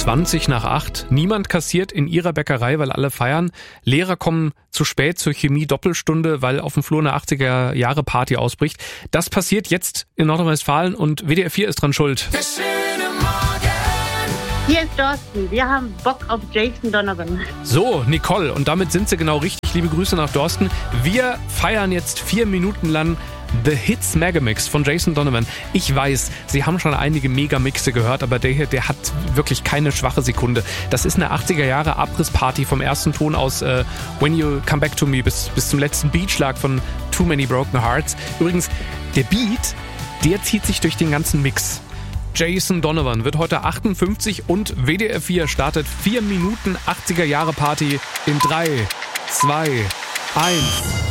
20:20. Niemand kassiert in ihrer Bäckerei, weil alle feiern. Lehrer kommen zu spät zur Chemie-Doppelstunde, weil auf dem Flur eine 80er-Jahre-Party ausbricht. Das passiert jetzt in Nordrhein-Westfalen und WDR 4 ist dran schuld. Hier ist Dorsten. Wir haben Bock auf Jason Donovan. So, Nicole, und damit sind sie genau richtig. Liebe Grüße nach Dorsten. Wir feiern jetzt 4 Minuten lang The Hits Megamix von Jason Donovan. Ich weiß, Sie haben schon einige Megamixe gehört, aber der hier, der hat wirklich keine schwache Sekunde. Das ist eine 80er-Jahre Abrissparty vom ersten Ton aus When You Come Back to Me bis zum letzten Beatschlag von Too Many Broken Hearts. Übrigens, der Beat, der zieht sich durch den ganzen Mix. Jason Donovan wird heute 58 und WDR 4 startet 4 Minuten 80er-Jahre Party in 3, 2, 1.